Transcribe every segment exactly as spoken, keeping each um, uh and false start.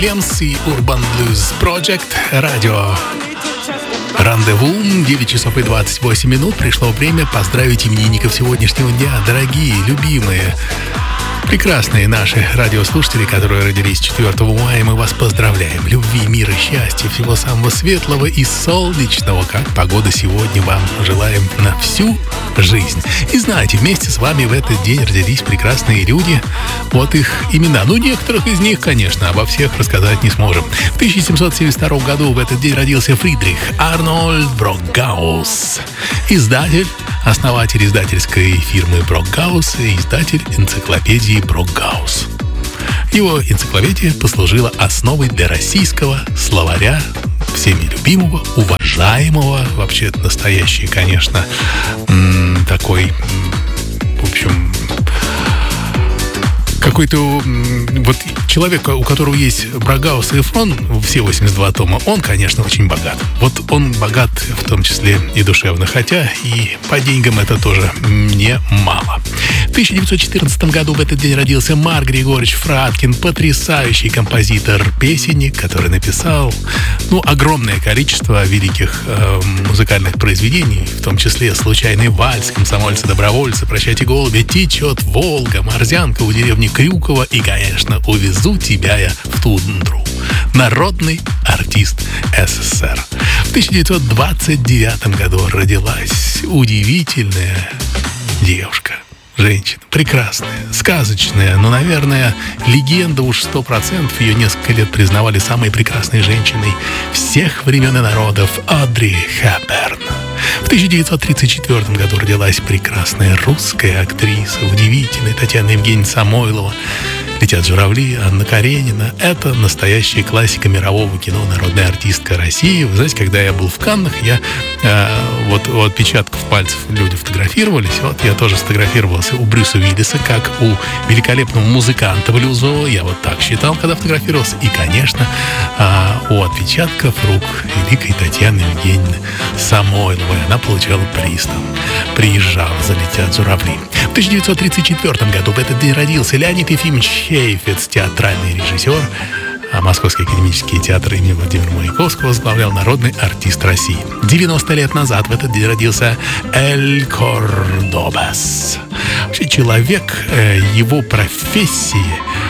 Лемс и Urban Blues Project, радио Рандеву, девять часов и двадцать восемь минут. Пришло время поздравить именинников сегодняшнего дня. Дорогие, любимые, прекрасные наши радиослушатели, которые родились четвёртого мая, мы вас поздравляем. Любви, мира, счастья, всего самого светлого и солнечного, как погода сегодня, вам желаем на всю жизнь. И знаете, вместе с вами в этот день родились прекрасные люди. Вот их имена. Ну, некоторых из них, конечно, обо всех рассказать не сможем. В тысяча семьсот семьдесят втором году в этот день родился Фридрих Арнольд Брокгаус. Издатель, основатель издательской фирмы Брокгаус и издатель энциклопедии Брокгаус. Его энциклопедия послужила основой для российского словаря, всеми любимого, уважаемого, вообще настоящий, конечно, м- такой, в общем, какой-то м- вот человек, у которого есть Брокгаус и Эфрон, все восемьдесят два тома, он, конечно, очень богат. Вот он богат в том числе и душевно, хотя и по деньгам это тоже немало. В тысяча девятьсот четырнадцатом году в этот день родился Марк Григорьевич Фраткин, потрясающий композитор-песенник, который написал, ну, огромное количество великих э, музыкальных произведений, в том числе «Случайный вальс», «Комсомольцы-добровольцы», «Прощайте, голуби», «Течет Волга», «Морзянка у деревни Крюкова» и, конечно, «Увезу тебя я в тундру». Народный артист СССР. В тысяча девятьсот двадцать девятом году родилась удивительная девушка. Женщина, прекрасная, сказочная, но, наверное, легенда уж сто процентов. Ее несколько лет признавали самой прекрасной женщиной всех времен и народов Одри Хепберн. В тысяча девятьсот тридцать четвёртом году родилась прекрасная русская актриса, удивительная Татьяна Евгеньевна Самойлова. «Летят журавли», Анна Каренина. Это настоящая классика мирового кино, народная артистка России. Вы знаете, когда я был в Каннах, я э, вот у отпечатков пальцев люди фотографировались. Вот я тоже сфотографировался у Брюса Уиллиса, как у великолепного музыканта блюзового. Я вот так считал, когда фотографировался. И, конечно, э, у отпечатков рук великой Татьяны Евгеньевны Самойловой. Она получала приз там. Приезжала за «Летят журавли». В тысяча девятьсот тридцать четвёртом году в этот день родился Леонид Ефимович Хейфец, театральный режиссер, а Московский академический театр имени Владимира Маяковского возглавлял, народный артист России. девяносто лет назад в этот день родился Эль Кордобас. Вообще человек, его профессии,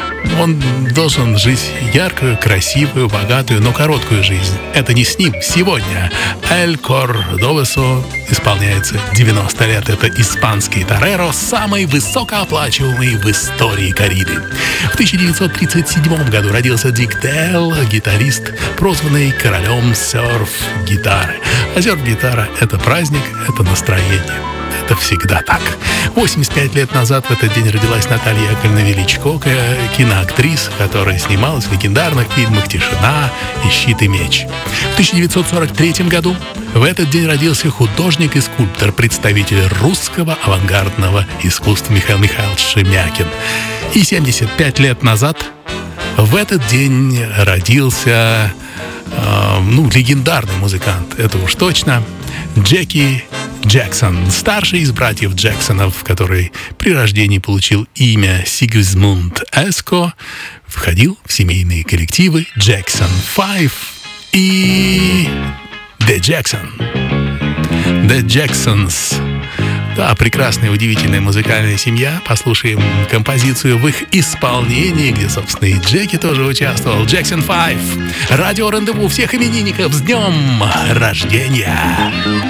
он должен жить яркую, красивую, богатую, но короткую жизнь. Это не с ним. Сегодня Эль Кордобасу исполняется девяносто лет. Это испанский тореро, самый высокооплачиваемый в истории корриды. В тысяча девятьсот тридцать седьмом году родился Дик Делл, гитарист, прозванный королем серф-гитары. А серф-гитара — это праздник, это настроение. Это всегда так. восемьдесят пять лет назад в этот день родилась Наталья Яковлевна Величко, киноактриса, которая снималась в легендарных фильмах «Тишина» и «Щит и меч». В тысяча девятьсот сорок третьем году в этот день родился художник и скульптор, представитель русского авангардного искусства Михаил Михайлович Шемякин. И семьдесят пять лет назад в этот день родился э, ну, легендарный музыкант, это уж точно, Джеки Джексон, старший из братьев Джексонов, который при рождении получил имя Сигизмунд Эско, входил в семейные коллективы Джексон пять и The Jackson. The Jacksons. Да, прекрасная, удивительная музыкальная семья. Послушаем композицию в их исполнении, где, собственно, и Джеки тоже участвовал. Джексон пять. Радио Рандеву. Всех именинников с днем рождения!